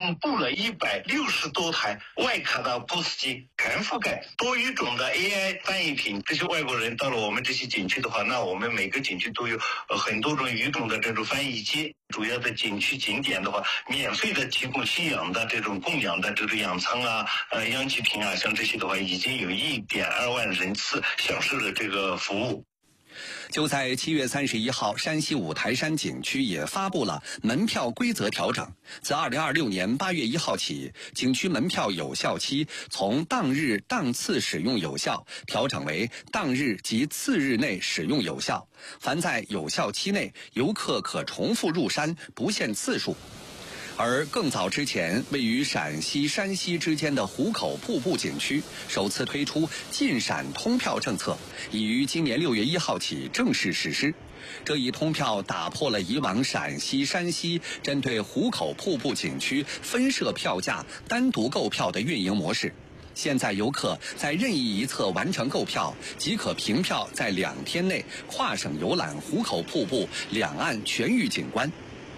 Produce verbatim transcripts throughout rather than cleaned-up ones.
共布了一百六十多台外卡的 P O S 机，全覆盖多语种的 A I 翻译品。这些外国人到了我们这些景区的话，那我们每个景区都有呃很多种语种的这种翻译机。主要的景区景点的话，免费的提供信仰的这种供养的这种养仓啊、呃氧气瓶啊，像这些的话，已经有一点二万人次享受了这个服务。 就在七月三十一号，山西五台山景区也发布了门票规则调整。自二零二六年八月一号起，景区门票有效期从当日当次使用有效调整为当日及次日内使用有效。凡在有效期内，游客可重复入山，不限次数。而更早之前，位于陕西、山西之间的壶口瀑布景区首次推出进陕通票政策，已于今年六月一号起正式实施。这一通票打破了以往陕西、山西针对壶口瀑布景区分设票价、单独购票的运营模式。现在游客在任意一侧完成购票，即可凭票在两天内跨省游览壶口瀑布两岸全域景观。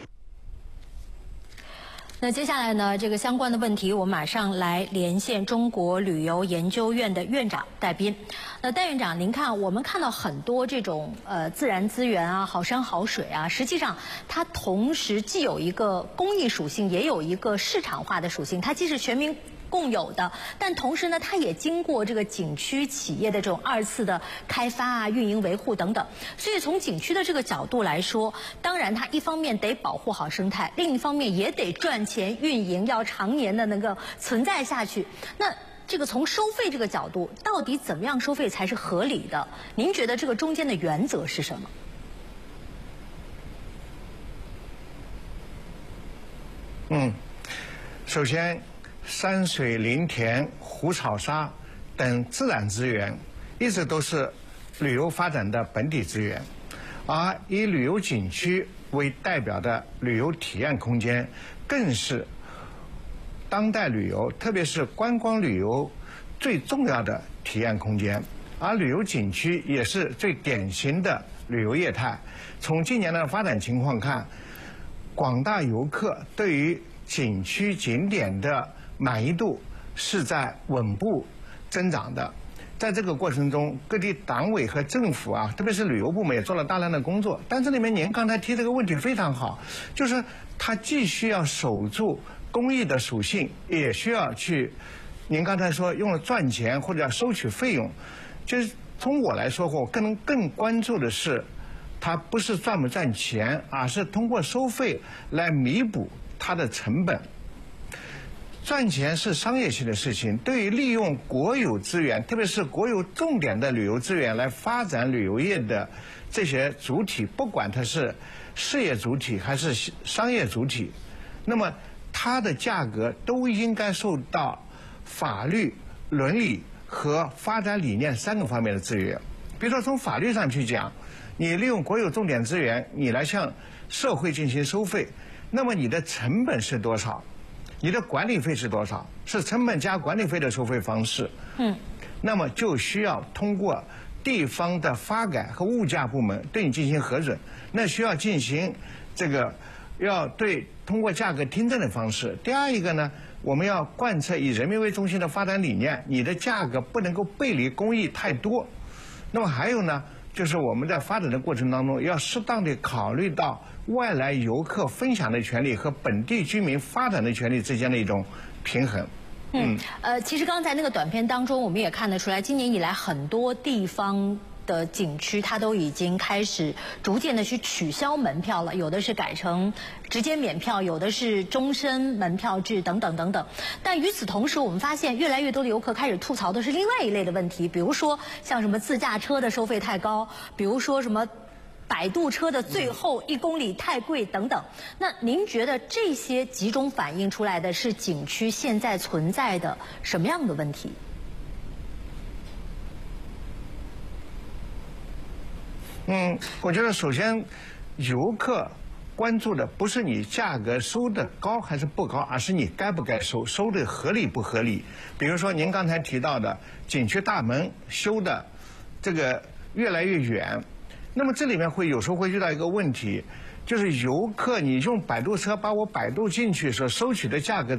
那接下来呢，这个相关的问题，我们马上来连线中国旅游研究院的院长戴斌。那戴院长，您看，我们看到很多这种呃自然资源啊、好山好水啊，实际上它同时既有一个公益属性，也有一个市场化的属性，它既是全民共有的，但同时呢，它也经过这个景区企业的这种二次的开发啊、运营维护等等。所以从景区的这个角度来说，当然它一方面得保护好生态，另一方面也得赚钱运营，要常年的能够存在下去。那这个从收费这个角度，到底怎么样收费才是合理的？您觉得这个中间的原则是什么？ 嗯，首先，山水林田、湖草沙等自然资源，一直都是旅游发展的本体资源，而以旅游景区为代表的旅游体验空间，更是当代旅游，特别是观光旅游最重要的体验空间。而旅游景区也是最典型的旅游业态。从今年的发展情况看，广大游客对于景区景点的满意度是在稳步增长的。在这个过程中，各地党委和政府啊，特别是旅游部门也做了大量的工作。但这里面您刚才提这个问题非常好，就是它既需要守住公益的属性，也需要去，您刚才说用了赚钱或者要收取费用，就是从我来说，我更更关注的是，它不是赚不赚钱，而是通过收费来弥补它的成本。赚钱是商业性的事情，对于利用国有资源，特别是国有重点的旅游资源来发展旅游业的这些主体，不管它是事业主体还是商业主体，那么它的价格都应该受到法律、伦理和发展理念三个方面的制约。比如说从法律上去讲，你利用国有重点资源，你来向社会进行收费，那么你的成本是多少？你的管理费是多少？是成本加管理费的收费方式。嗯，那么就需要通过地方的发改和物价部门对你进行核准。那需要进行这个要对通过价格听证的方式。第二一个呢，我们要贯彻以人民为中心的发展理念，你的价格不能够背离公益太多。那么还有呢，就是我们在发展的过程当中，要适当的考虑到外来游客分享的权利和本地居民发展的权利之间的一种平衡。 嗯，呃，其实刚才那个短片当中，我们也看得出来，今年以来很多地方的景区，它都已经开始逐渐的去取消门票了，有的是改成直接免票，有的是终身门票制等等等等。但与此同时，我们发现越来越多的游客开始吐槽的是另外一类的问题，比如说像什么自驾车的收费太高，比如说什么摆渡车的最后一公里太贵等等。那您觉得这些集中反映出来的是景区现在存在的什么样的问题？ 嗯，我觉得首先，游客关注的不是你价格收的高还是不高，而是你该不该收，收的合理不合理。比如说您刚才提到的景区大门修的这个越来越远，那么这里面会有时候会遇到一个问题，就是游客你用摆渡车把我摆渡进去所收取的价格